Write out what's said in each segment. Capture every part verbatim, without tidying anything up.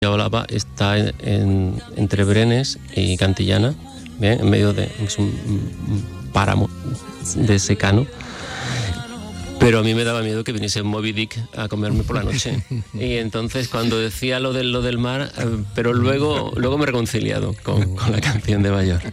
yo hablaba está en, en, entre Brenes y Cantillana, ¿bien? En medio de es un, un páramo de secano. Pero a mí me daba miedo que viniese Moby Dick a comerme por la noche. Y entonces cuando decía lo, de, lo del mar, eh, pero luego, luego me he reconciliado con, con la canción de Bayor.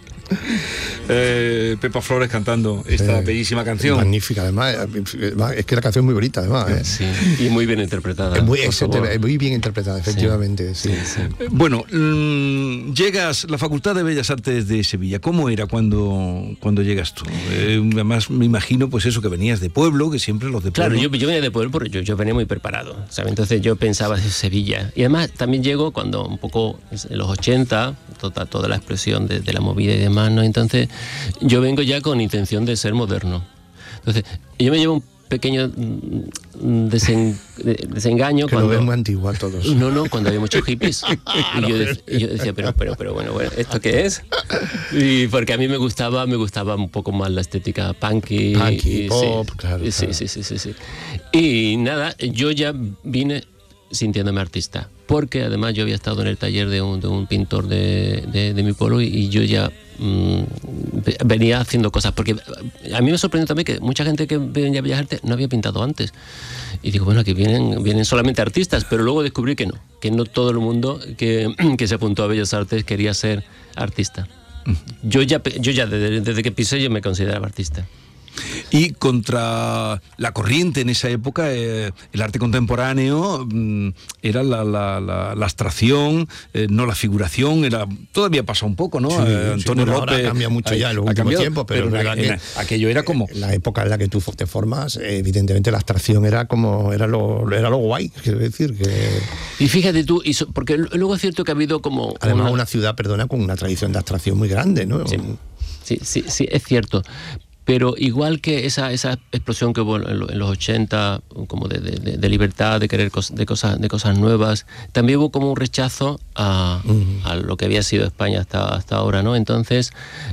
Eh, Pepa Flores cantando esta eh, bellísima canción. Magnífica, además. Es que la canción es muy bonita, además. ¿eh? Sí, y muy bien interpretada. Es muy, es, muy bien interpretada, efectivamente. Sí, sí. Sí, sí. Bueno, mmm, llegas a la Facultad de Bellas Artes de Sevilla. ¿Cómo era cuando, cuando llegas tú? Eh, además, me imagino, pues eso, que venías de pueblo, que siempre los de pueblo. Claro, yo, yo venía de pueblo porque yo, yo venía muy preparado, ¿sabes? Entonces yo pensaba de Sevilla. Y además también llego cuando un poco en los ochenta, toda, toda la explosión de, de la movida y demás, ¿no? Entonces yo vengo ya con intención de ser moderno. Entonces yo me llevo un pequeño desen, desengaño que cuando lo ves muy antiguo a todos. No, no, cuando había muchos hippies. Y yo, de, y yo decía, pero, pero, pero bueno, bueno, ¿esto qué es? Y porque a mí me gustaba, me gustaba un poco más la estética punky, punky y, pop, sí, claro, sí, claro. Sí, sí, sí, sí. Y nada, yo ya vine sintiéndome artista, porque además yo había estado en el taller de un, de un pintor de, de, de mi pueblo y, y yo ya mmm, venía haciendo cosas, porque a mí me sorprendió también que mucha gente que venía a Bellas Artes no había pintado antes. Y digo, bueno, aquí vienen, vienen solamente artistas, pero luego descubrí que no, que no todo el mundo que, que se apuntó a Bellas Artes quería ser artista. Yo ya, yo ya desde, desde que pisé yo me consideraba artista. Y contra la corriente en esa época, eh, el arte contemporáneo mm, era la, la, la, la abstracción, eh, no la figuración, era todavía pasa un poco, ¿no? Sí, eh, Antonio sí, bueno, López ahora cambia mucho ya en los últimos cambiado, tiempos, pero, pero en, que, en, aquello era como la época en la que tú te formas, evidentemente la abstracción era como era lo era lo guay, quiero decir que. Y fíjate tú, y so, porque luego es cierto que ha habido como además una, una ciudad, perdona, con una tradición de abstracción muy grande, ¿no? Sí, sí, sí, sí, es cierto. Pero igual que esa, esa explosión que hubo en los ochenta, como de, de, de libertad, de querer cos, de, cosas, de cosas nuevas, también hubo como un rechazo a, uh-huh. a lo que había sido España hasta, hasta ahora, ¿no? Entonces,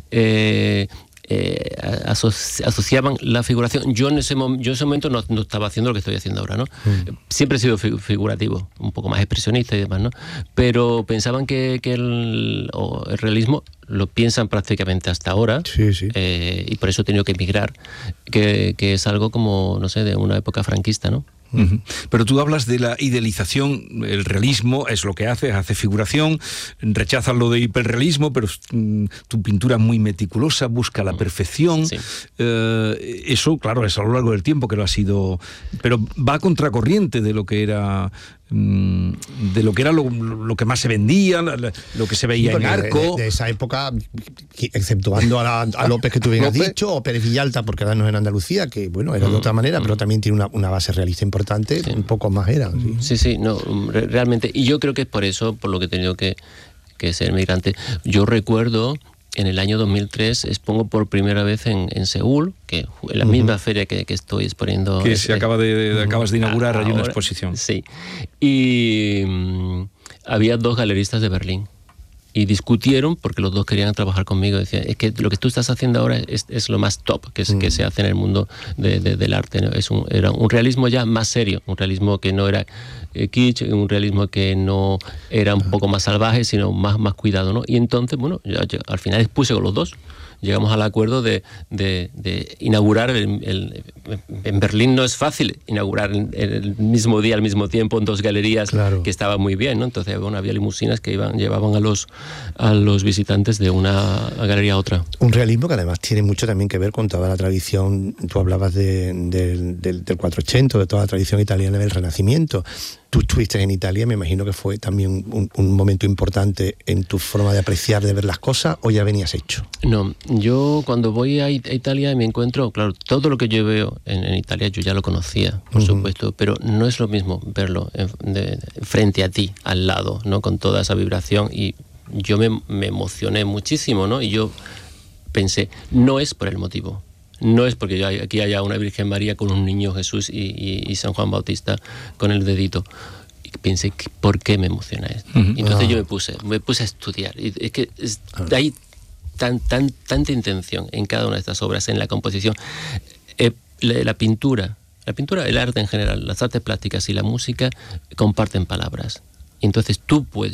eh, eh, asoci, asociaban la figuración. Yo en ese, mom, yo en ese momento no, no estaba haciendo lo que estoy haciendo ahora, ¿no? Uh-huh. Siempre he sido figurativo, un poco más expresionista y demás, ¿no? Pero pensaban que, que el, o el realismo lo piensan prácticamente hasta ahora, sí, sí. Eh, y por eso he tenido que emigrar, que, que es algo como, no sé, de una época franquista, ¿no? Uh-huh. Pero tú hablas de la idealización, el realismo es lo que hace, hace figuración, rechazas lo de hiperrealismo, pero mm, tu pintura es muy meticulosa, busca la perfección, sí. eh, eso claro es a lo largo del tiempo que lo ha sido, pero va a contracorriente de lo que era mm, de lo que era lo, lo que más se vendía, lo que se veía sí, en Arco. De, de esa época, exceptuando a, la, a López que tú bien has dicho, o Pérez Villalta, porque ahora no es en Andalucía, que bueno, era de otra manera, pero también tiene una, una base realista importante. Sí. Un poco más era. ¿sí? sí, sí, no, realmente. Y yo creo que es por eso, por lo que he tenido que, que ser migrante. Yo recuerdo, en el año dos mil tres, expongo por primera vez en, en Seúl, que en la uh-huh. misma feria que, que estoy exponiendo. Que se acaba de, de, acabas de inaugurar allí una exposición. Sí. Y um, había dos galeristas de Berlín. Y discutieron porque los dos querían trabajar conmigo. Decían, es que lo que tú estás haciendo ahora es, es lo más top que, es, mm. que se hace en el mundo de, de, del arte, ¿no? Es un, era un realismo ya más serio, un realismo que no era eh, kitsch, un realismo que no era un poco más salvaje, sino más, más cuidado, ¿no? Y entonces, bueno, yo, yo, al final expuse con los dos. Llegamos al acuerdo de, de, de inaugurar, el, el, en Berlín no es fácil inaugurar el, el mismo día, al mismo tiempo, en dos galerías, claro. que estaba muy bien, ¿no? Entonces bueno, había limusinas que iban, llevaban a los, a los visitantes de una galería a otra. Un realismo que además tiene mucho también que ver con toda la tradición, tú hablabas de, de, del, del cuatrocientos, de toda la tradición italiana del Renacimiento. Tú estuviste en Italia, me imagino que fue también un, un momento importante en tu forma de apreciar, de ver las cosas, ¿o ya venías hecho? No, yo cuando voy a Italia me encuentro, claro, todo lo que yo veo en, en Italia yo ya lo conocía, por uh-huh. supuesto, pero no es lo mismo verlo en, de, frente a ti, al lado, ¿no? Con toda esa vibración, y yo me, me emocioné muchísimo, ¿no? Y yo pensé, no es por el motivo. No es porque yo, aquí haya una Virgen María con un niño Jesús y, y, y San Juan Bautista con el dedito. Y pensé, ¿por qué me emociona esto? Uh-huh. Y entonces ah. yo me puse, me puse a estudiar. Y es que es, ah. hay tan, tan, tanta intención en cada una de estas obras, en la composición. Eh, la, la pintura, la pintura, el arte en general, las artes plásticas y la música comparten palabras. Y entonces tú puedes